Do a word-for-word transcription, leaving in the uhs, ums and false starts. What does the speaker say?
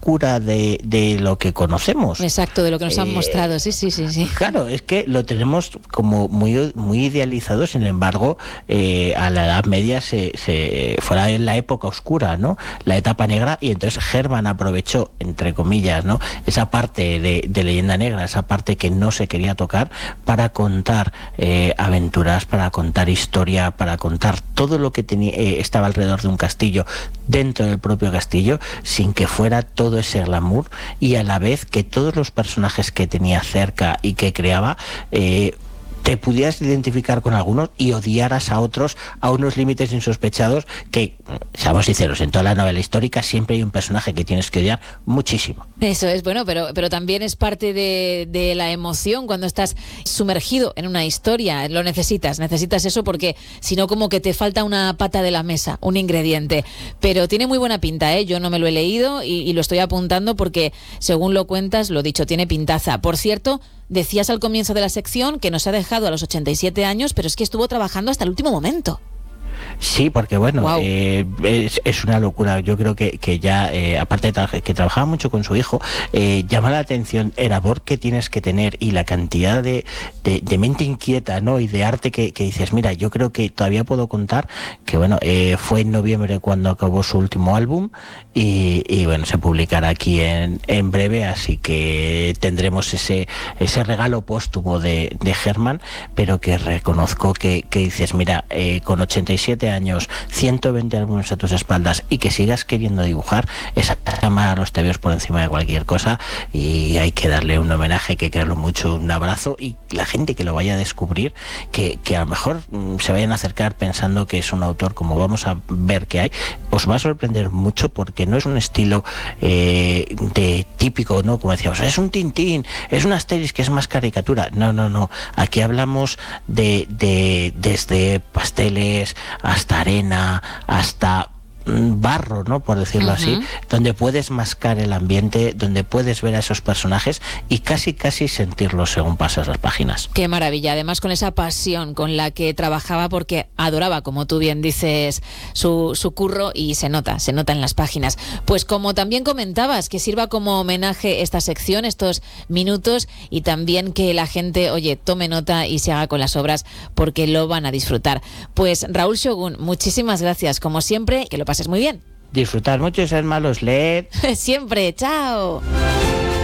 oscura de, de lo que conocemos. Exacto, de lo que nos han Eh, mostrado, sí, sí, sí, sí. Claro, es que lo tenemos como muy, muy idealizado, sin embargo, eh, a la Edad Media se, se fuera en la época oscura, ¿no? La etapa negra, y entonces Herman aprovechó, entre comillas, ¿no? Esa parte de, de leyenda negra, esa parte que no se quería tocar, para contar eh, aventuras, para contar historia, para contar todo lo que tenía, eh, estaba alrededor de un castillo, dentro del propio castillo, sin que fuera todo ese glamour, y a la vez que todos los personajes que tenía cerca y que creaba, eh, te pudieras identificar con algunos y odiaras a otros a unos límites insospechados que, seamos sinceros, en toda la novela histórica siempre hay un personaje que tienes que odiar muchísimo. Eso es, bueno, pero, pero también es parte de, de la emoción cuando estás sumergido en una historia. Lo necesitas, necesitas eso porque si no como que te falta una pata de la mesa, un ingrediente. Pero tiene muy buena pinta, ¿eh? Yo no me lo he leído y, y lo estoy apuntando porque, según lo cuentas, lo dicho, tiene pintaza. Por cierto, decías al comienzo de la sección que nos ha dejado a los ochenta y siete años, pero es que estuvo trabajando hasta el último momento. Sí, porque bueno, wow. eh, es, es una locura. Yo creo que, que ya, eh, aparte de tra- que trabajaba mucho con su hijo, eh, llama la atención el amor que tienes que tener y la cantidad de, de, de mente inquieta, ¿no? Y de arte que, que dices, mira, yo creo que todavía puedo contar que, bueno, eh, fue en noviembre cuando acabó su último álbum y, y bueno, se publicará aquí en, en breve, así que tendremos ese, ese regalo póstumo de, de Herman, pero que reconozco que, que dices, mira, eh, con ochenta y siete años, ciento veinte álbumes a tus espaldas y que sigas queriendo dibujar, es amar a los tebeos por encima de cualquier cosa, y hay que darle un homenaje, hay que quererlo mucho, un abrazo, y la gente que lo vaya a descubrir, que, que a lo mejor mm, se vayan a acercar pensando que es un autor como vamos a ver que hay, os va a sorprender mucho porque no es un estilo eh, de típico, ¿no? Como decíamos, es un Tintín, es un Asterix que es más caricatura. No, no, no. Aquí hablamos de, de desde pasteles hasta arena, hasta barro, ¿no? Por decirlo uh-huh. así, donde puedes mascar el ambiente, donde puedes ver a esos personajes y casi casi sentirlos según pasas las páginas. Qué maravilla, además con esa pasión con la que trabajaba, porque adoraba, como tú bien dices, su, su curro, y se nota, se nota en las páginas. Pues como también comentabas, que sirva como homenaje esta sección, estos minutos, y también que la gente, oye, tome nota y se haga con las obras porque lo van a disfrutar. Pues Raúl Shogun, muchísimas gracias, como siempre, que lo pases muy bien. Disfrutar mucho y ser malos, leed. Siempre, chao.